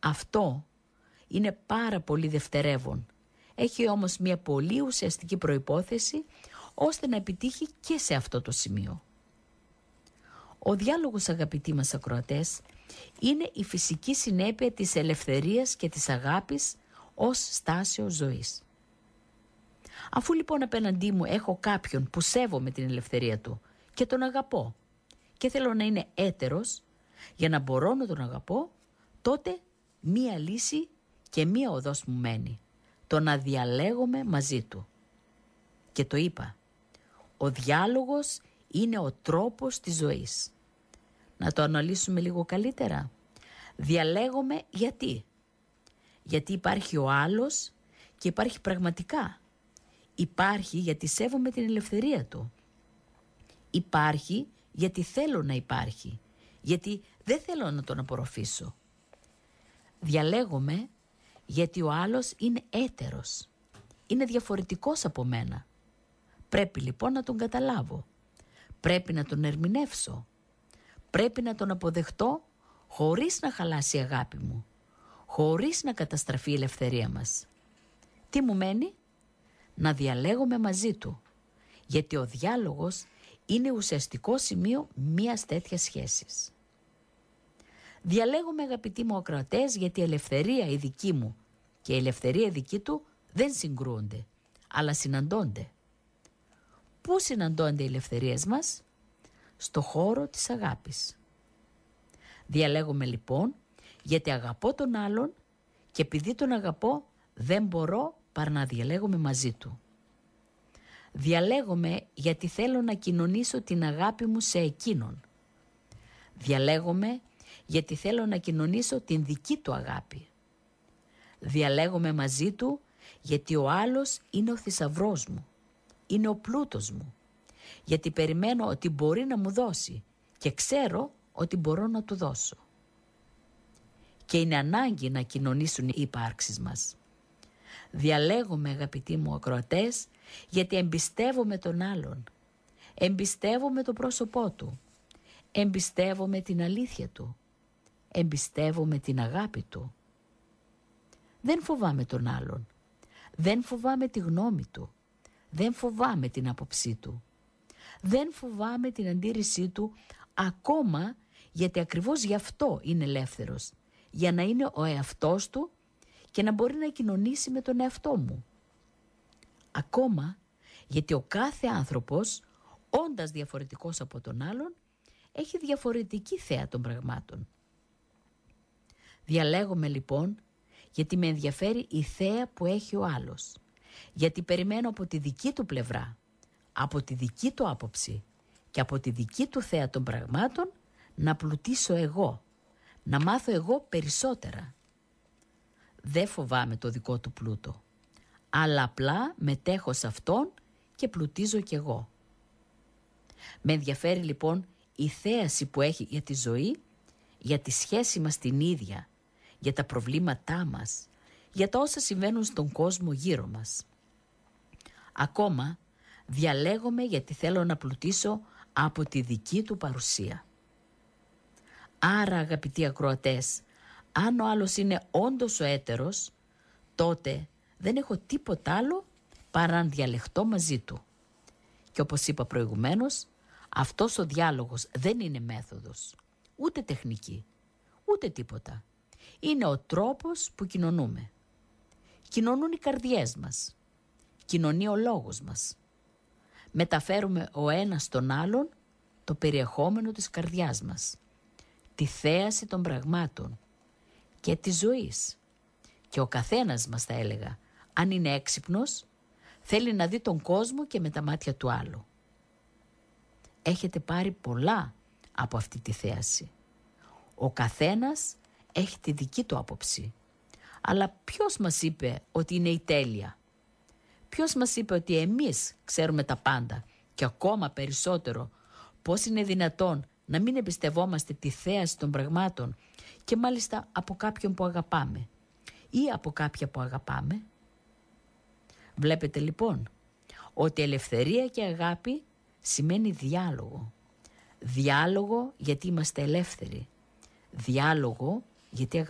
Αυτό είναι πάρα πολύ δευτερεύον. Έχει όμως μια πολύ ουσιαστική προϋπόθεση ώστε να επιτύχει και σε αυτό το σημείο. Ο διάλογος, αγαπητοί μας ακροατές, είναι η φυσική συνέπεια της ελευθερίας και της αγάπης ως στάσεω ζωής. Αφού λοιπόν απέναντί μου έχω κάποιον που σέβομαι την ελευθερία του και τον αγαπώ και θέλω να είναι έτερος, για να μπορώ να τον αγαπώ, τότε μία λύση και μία οδός μου μένει, το να διαλέγομαι μαζί του. Και το είπα, ο διάλογος είναι ο τρόπος της ζωής. Να το αναλύσουμε λίγο καλύτερα. Διαλέγομαι γιατί? Γιατί υπάρχει ο άλλος και υπάρχει πραγματικά. Υπάρχει γιατί σέβομαι την ελευθερία του. Υπάρχει γιατί θέλω να υπάρχει. Γιατί δεν θέλω να τον απορροφήσω. Διαλέγομαι γιατί ο άλλος είναι έτερος. Είναι διαφορετικός από μένα. Πρέπει λοιπόν να τον καταλάβω. Πρέπει να τον ερμηνεύσω. Πρέπει να τον αποδεχτώ χωρίς να χαλάσει η αγάπη μου. Χωρίς να καταστραφεί η ελευθερία μας. Τι μου μένει? Να διαλέγομαι μαζί του. Γιατί ο διάλογος είναι ουσιαστικό σημείο μιας τέτοιας σχέσης. Διαλέγομαι, αγαπητοί μου ακροατές, γιατί η ελευθερία η δική μου και η ελευθερία η δική του δεν συγκρούονται, αλλά συναντώνται. Πού συναντώνται οι ελευθερίες μας? Στο χώρο της αγάπης. Διαλέγομαι λοιπόν γιατί αγαπώ τον άλλον και επειδή τον αγαπώ δεν μπορώ παρά να διαλέγομαι μαζί του. Διαλέγομαι γιατί θέλω να κοινωνήσω την αγάπη μου σε εκείνον. Διαλέγομαι γιατί θέλω να κοινωνήσω την δική του αγάπη. Διαλέγομαι μαζί του γιατί ο άλλος είναι ο θησαυρός μου, είναι ο πλούτος μου. Γιατί περιμένω ότι μπορεί να μου δώσει και ξέρω ότι μπορώ να του δώσω. Και είναι ανάγκη να κοινωνήσουν οι υπάρξεις μας. Διαλέγομαι, αγαπητοί μου ακροατές, γιατί εμπιστεύομαι τον άλλον. Εμπιστεύομαι το πρόσωπό του. Εμπιστεύομαι την αλήθεια του. Εμπιστεύομαι την αγάπη του. Δεν φοβάμαι τον άλλον. Δεν φοβάμαι τη γνώμη του. Δεν φοβάμαι την άποψή του. Δεν φοβάμαι την αντίρρησή του, ακόμα γιατί ακριβώς γι' αυτό είναι ελεύθερος. Για να είναι ο εαυτός του και να μπορεί να κοινωνήσει με τον εαυτό μου. Ακόμα γιατί ο κάθε άνθρωπος, όντας διαφορετικός από τον άλλον, έχει διαφορετική θέα των πραγμάτων. Διαλέγομαι λοιπόν γιατί με ενδιαφέρει η θέα που έχει ο άλλος. Γιατί περιμένω από τη δική του πλευρά, από τη δική του άποψη και από τη δική του θέα των πραγμάτων να πλουτίσω εγώ, να μάθω εγώ περισσότερα. Δεν φοβάμαι το δικό του πλούτο, αλλά απλά μετέχω σε αυτόν και πλουτίζω κι εγώ. Με ενδιαφέρει λοιπόν η θέαση που έχει για τη ζωή, για τη σχέση μας την ίδια, για τα προβλήματά μας, για τα όσα συμβαίνουν στον κόσμο γύρω μας. Ακόμα διαλέγομαι γιατί θέλω να πλουτίσω από τη δική του παρουσία. Άρα, αγαπητοί ακροατές, αν ο άλλος είναι όντως ο έτερος, τότε δεν έχω τίποτα άλλο παρά να διαλεχτώ μαζί του. Και όπως είπα προηγουμένως, αυτός ο διάλογος δεν είναι μέθοδος, ούτε τεχνική, ούτε τίποτα. Είναι ο τρόπος που κοινωνούμε. Κοινωνούν οι καρδιές μας. Κοινωνεί ο λόγος μας. Μεταφέρουμε ο ένας στον άλλον το περιεχόμενο της καρδιάς μας, τη θέαση των πραγμάτων και της ζωής. Και ο καθένας μας, θα έλεγα, αν είναι έξυπνος, θέλει να δει τον κόσμο και με τα μάτια του άλλου. Έχετε πάρει πολλά από αυτή τη θέαση. Ο καθένας έχει τη δική του άποψη. Αλλά ποιος μας είπε ότι είναι η τέλεια? Ποιος μας είπε ότι εμείς ξέρουμε τα πάντα και ακόμα περισσότερο πώς είναι δυνατόν να μην εμπιστευόμαστε τη θέαση των πραγμάτων και μάλιστα από κάποιον που αγαπάμε ή από κάποια που αγαπάμε? Βλέπετε λοιπόν ότι ελευθερία και αγάπη σημαίνει διάλογο. Διάλογο γιατί είμαστε ελεύθεροι. Διάλογο γιατί αγαπάμε.